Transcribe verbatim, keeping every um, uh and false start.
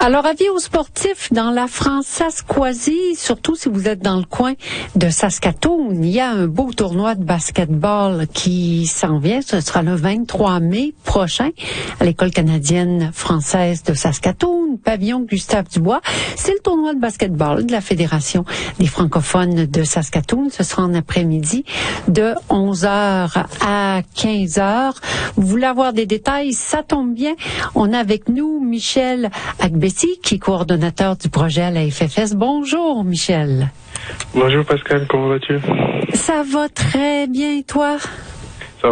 Alors, avis aux sportifs dans la France-Saskoisie, surtout si vous êtes dans le coin de Saskatoon, il y a un beau tournoi de basketball qui s'en vient. Ce sera le vingt-trois mai prochain à l'École canadienne française de Saskatoon, pavillon Gustave Dubois. C'est le tournoi de basketball de la Fédération des francophones de Saskatoon. Ce sera en après-midi de onze heures à quinze heures. Vous voulez avoir des détails? Ça tombe bien. On a avec nous Michel Agbessi, qui est coordonnateur du projet à la F F S. Bonjour, Michel. Bonjour, Pascal. Comment vas-tu? Ça va très bien, toi?